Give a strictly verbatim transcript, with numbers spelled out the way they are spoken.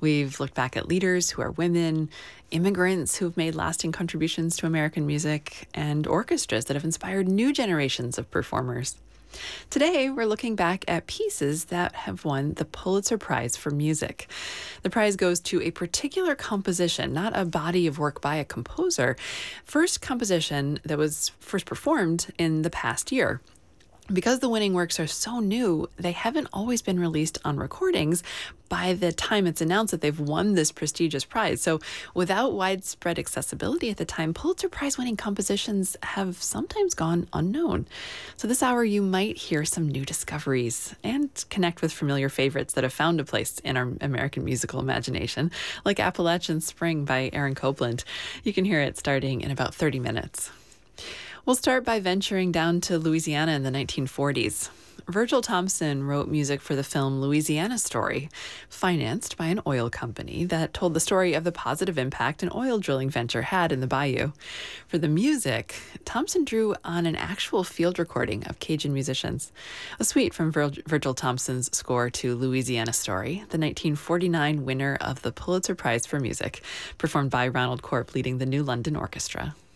We've looked back at leaders who are women, immigrants who've made lasting contributions to American music, and orchestras that have inspired new generations of performers. Today, we're looking back at pieces that have won the Pulitzer Prize for Music. The prize goes to a particular composition, not a body of work by a composer. First composition that was first performed in the past year. Because the winning works are so new, they haven't always been released on recordings by the time it's announced that they've won this prestigious prize. So without widespread accessibility at the time, Pulitzer Prize winning compositions have sometimes gone unknown. So this hour, you might hear some new discoveries and connect with familiar favorites that have found a place in our American musical imagination, like Appalachian Spring by Aaron Copland. You can hear it starting in about thirty minutes. We'll start by venturing down to Louisiana in the nineteen forties. Virgil Thomson wrote music for the film Louisiana Story, financed by an oil company that told the story of the positive impact an oil drilling venture had in the bayou. For the music, Thomson drew on an actual field recording of Cajun musicians. A suite from Vir- Virgil Thomson's score to Louisiana Story, the nineteen forty-nine winner of the Pulitzer Prize for Music, performed by Ronald Corp leading the New London Orchestra.